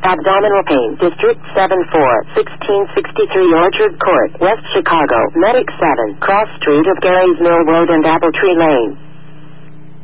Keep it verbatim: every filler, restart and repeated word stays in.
Abdominal pain. District seven four, sixteen sixty-three Orchard Court, West Chicago. Medic seven, Cross Street of Gary's Mill Road and Apple Tree Lane.